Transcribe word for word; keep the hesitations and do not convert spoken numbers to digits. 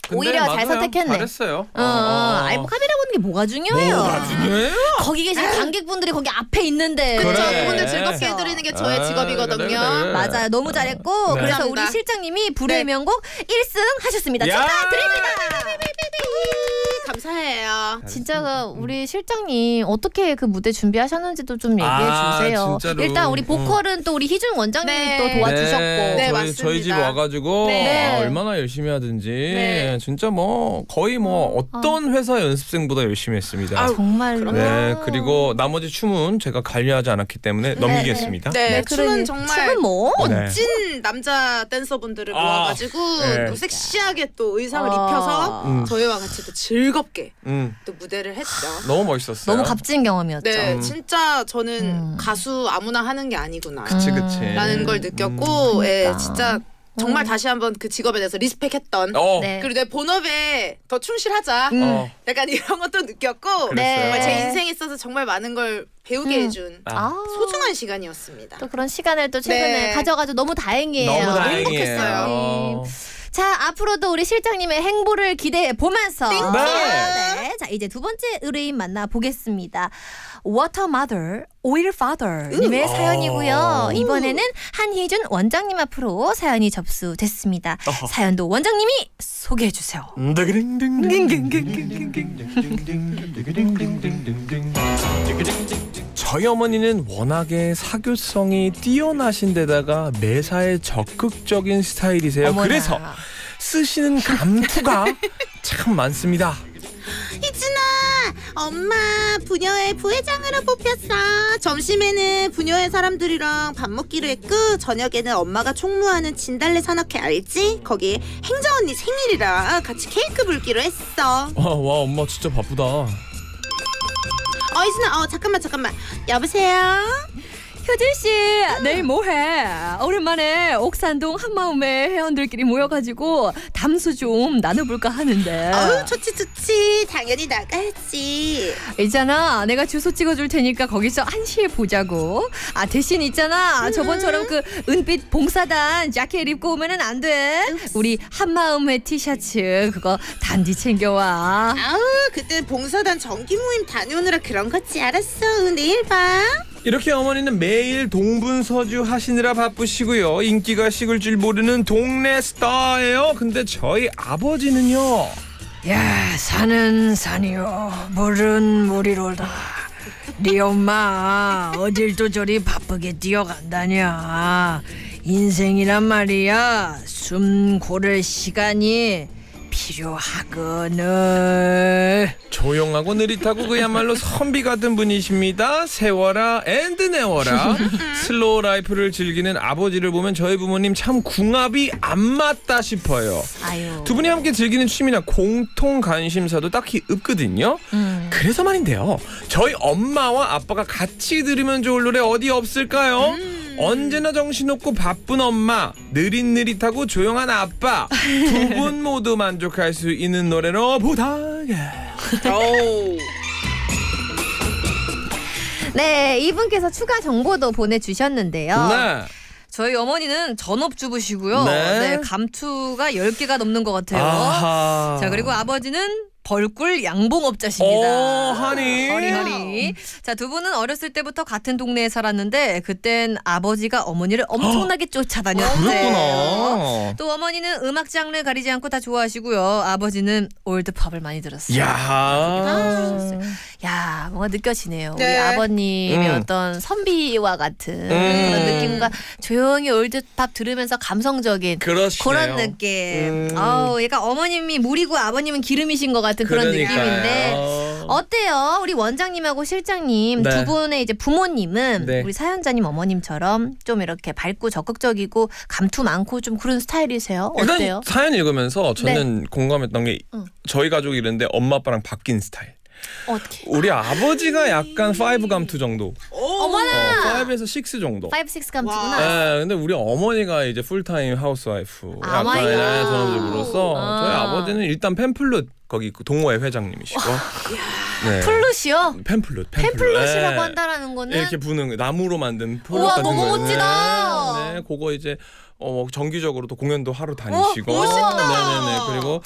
오히려 맞아요. 잘 선택했네. 잘했어요. 어, 어. 아이 뭐 카메라 보는 게 뭐가 중요해요. 뭐가 중요해요? 거기 계신 관객분들이 거기 앞에 있는데. 그렇죠. 그래. 그분들 즐겁게 해드리는 게 저의 직업이거든요. 그래, 그래, 그래. 맞아요. 너무 잘했고 네. 그래서 감사합니다. 우리 실장님이 불의 네. 명곡 일 승 하셨습니다. 야! 축하드립니다. 감사해요. 진짜 우리 실장님 어떻게 그 무대 준비하셨는지도 좀 얘기해 아, 주세요. 진짜로. 일단 우리 보컬은 또 우리 희준 원장님이 네. 또 도와주셨고. 네, 네, 저희, 맞습니다. 저희 집 와가지고 네. 아, 얼마나 열심히 하든지 네. 진짜 뭐 거의 뭐 어떤 회사 연습생보다 열심히 했습니다. 아유, 정말로. 네, 그리고 나머지 춤은 제가 관리하지 않았기 때문에 넘기겠습니다. 네, 네, 춤은 그러니 정말 춤은 뭐? 네. 멋진 남자 댄서분들을 아, 모아가지고 네. 또 섹시하게 또 의상을 아. 입혀서 음. 저희와 같이 또 즐겁게 음, 또 무대를 했죠. 너무 멋있었어요. 너무 값진 경험이었죠. 네, 음. 진짜 저는 음. 가수 아무나 하는 게 아니구나. 그치 그치. 라는 걸 느꼈고, 음. 예, 그러니까. 진짜 정말 다시 한번 그 직업에 대해서 리스펙했던. 어, 네. 그리고 내 본업에 더 충실하자. 음. 어, 약간 이런 것도 느꼈고, 그랬어요. 정말 제 인생에 있어서 정말 많은 걸 배우게 음. 해준 아. 소중한 시간이었습니다. 또 그런 시간을 또 최근에 네. 가져가지고 너무 다행이에요. 너무 다행이에요. 행복했어요. 어. 자, 앞으로도 우리 실장님의 행보를 기대해 보면서 땡큐. 네. 자, 이제 두 번째 의뢰인 만나 보겠습니다. Water Mother, Oil Father 님의 음. 사연이고요. 오. 이번에는 한희준 원장님 앞으로 사연이 접수됐습니다. 어허. 사연도 원장님이 소개해 주세요. 저희 어머니는 워낙에 사교성이 뛰어나신 데다가 매사에 적극적인 스타일이세요. 어머나. 그래서 쓰시는 감투가 참 많습니다. 희준아, 엄마 부녀회 부회장으로 뽑혔어. 점심에는 부녀회 사람들이랑 밥 먹기로 했고, 저녁에는 엄마가 총무하는 진달래 산악회 알지? 거기 행정 언니 생일이라 같이 케이크 불기로 했어. 와, 와 엄마 진짜 바쁘다. 어, 희준아, 어 잠깐만 잠깐만. 여보세요? 효진 씨, 내일 뭐해? 오랜만에 옥산동 한마음의 회원들끼리 모여가지고 담수 좀 나눠볼까 하는데. 어우, 좋지 좋지. 당연히 나가야지. 있잖아, 내가 주소 찍어줄 테니까 거기서 한시에 보자고. 아, 대신 있잖아, 저번처럼 그 은빛 봉사단 자켓 입고 오면은 안 돼. 우리 한마음회 티셔츠 그거 단디 챙겨와. 아우, 그때 봉사단 정기 모임 다녀오느라 그런 거지. 알았어. 내일 봐. 이렇게 어머니는 매일 동분서주 하시느라 바쁘시고요. 인기가 식을 줄 모르는 동네 스타예요. 근데 저희 아버지는요. 야, 산은 산이요, 물은 물이로다. 네 엄마 어딜 또 저리 바쁘게 뛰어간다냐. 인생이란 말이야, 숨 고를 시간이 필요하거늘. 조용하고 느릿하고 그야말로 선비 같은 분이십니다. 세워라 앤드 내워라. 슬로우 라이프를 즐기는 아버지를 보면 저희 부모님 참 궁합이 안 맞다 싶어요. 아유. 두 분이 함께 즐기는 취미나 공통 관심사도 딱히 없거든요. 음. 그래서 말인데요, 저희 엄마와 아빠가 같이 들으면 좋을 노래 어디 없을까요? 언제나 정신없고 바쁜 엄마, 느릿느릿하고 조용한 아빠, 두 분 모두 만족할 수 있는 노래로 부탁해. 오. 네, 이분께서 추가 정보도 보내주셨는데요. 네. 저희 어머니는 전업주부시고요. 네. 네, 감투가 열 개가 넘는 것 같아요. 아하. 자, 그리고 아버지는 벌꿀 양봉업자십니다. 오, 허니. 허니 허니. 자, 두 분은 어렸을 때부터 같은 동네에 살았는데 그땐 아버지가 어머니를 엄청나게 쫓아다녔대요. 그렇구나. 또 어머니는 음악 장르 가리지 않고 다 좋아하시고요. 아버지는 올드팝을 많이 들었어요. 야. 야, 뭔가 느껴지네요. 우리 네. 아버님의 음. 어떤 선비와 같은 음. 그런 느낌과 조용히 올드팝 들으면서 감성적인 그러시네요. 그런 느낌. 음. 아우, 얘가 어머님이 물이고 아버님은 기름이신 것 같은 그런 그러니까요. 느낌인데 어. 어때요? 우리 원장님하고 실장님 네. 두 분의 이제 부모님은 네. 우리 사연자님 어머님처럼 좀 이렇게 밝고 적극적이고 감투 많고 좀 그런 스타일이세요? 어때요? 일단 사연 읽으면서 저는 공감했던 게 응. 저희 가족이 이랬는데 엄마 아빠랑 바뀐 스타일. 어떻게? 우리 아버지가 약간 파이브 감투 정도. 어머나! 어, 파이브에서 식스 정도. 파이브 식스 감투구나. 네, 근데 우리 어머니가 이제 풀타임 하우스와이프. 아, 약간 어머니가. 네, 전업주부로서 아. 저희 아버지는 일단 펜플룻 거기 그 동호회 회장님이시고. 네. 플룻이요? 펜플룻. 펜플룻이라고 네. 한다라는 거는 이렇게 부는 거, 나무로 만든 플룻 우와, 같은 너무 거. 멋지다. 네, 네, 그거 이제 어 정기적으로 또 공연도 하러 다니시고. 멋있다. 네네네. 그리고